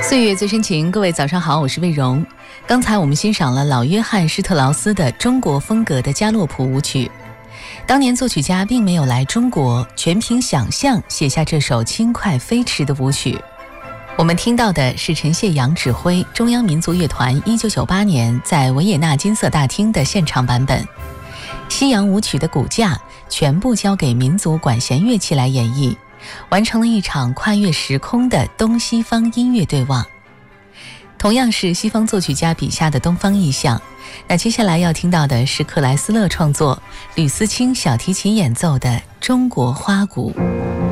岁月最深情，各位早上好，我是魏荣。刚才我们欣赏了老约翰施特劳斯的中国风格的加洛普舞曲。当年作曲家并没有来中国，全凭想象写下这首轻快飞驰的舞曲。我们听到的是陈谢阳指挥中央民族乐团1998年在维也纳金色大厅的现场版本。西洋舞曲的骨架全部交给民族管弦乐器来演绎，完成了一场跨越时空的东西方音乐对望。同样是西方作曲家笔下的东方意象，那接下来要听到的是克莱斯勒创作、吕思清小提琴演奏的中国花鼓。